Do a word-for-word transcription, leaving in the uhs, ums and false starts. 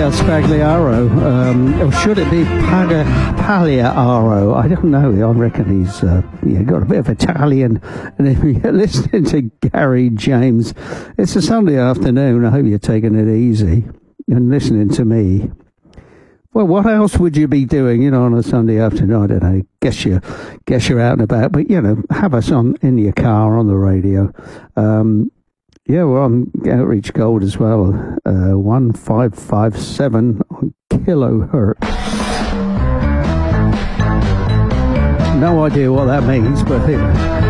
Paglia Spagliaro, um, or should it be Paglia Pagliaro? I don't know. I reckon he's uh, yeah, got a bit of Italian. And if you're listening to Gary James, it's a Sunday afternoon. I hope you're taking it easy and listening to me. Well, what else would you be doing, you know, on a Sunday afternoon? I don't know. Guess you, guess you're out and about, but you know, have us on in your car on the radio. Um, Yeah, we're on Outreach Gold as well, uh, one five five seven on kilohertz. No idea what that means, but you know.